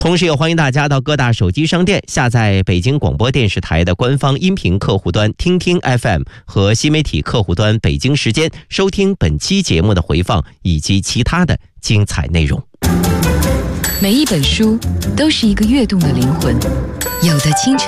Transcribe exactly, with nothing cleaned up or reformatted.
同时也欢迎大家到各大手机商店下载北京广播电视台的官方音频客户端听听 F M 和新媒体客户端北京时间，收听本期节目的回放以及其他的精彩内容。 每一本书都是一个跃动的灵魂，有的清澈